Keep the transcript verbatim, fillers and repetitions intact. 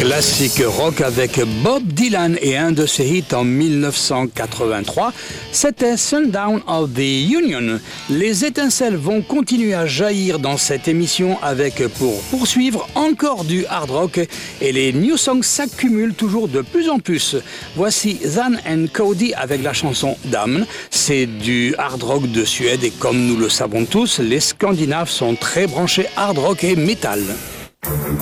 Classique rock avec Bob Dylan et un de ses hits en mille neuf cent quatre-vingt-trois, c'était Sundown of the Union. Les étincelles vont continuer à jaillir dans cette émission avec, pour poursuivre, encore du hard rock et les new songs s'accumulent toujours de plus en plus. Voici Zan and Cody avec la chanson Damn. C'est du hard rock de Suède et comme nous le savons tous, les Scandinaves sont très branchés hard rock et metal.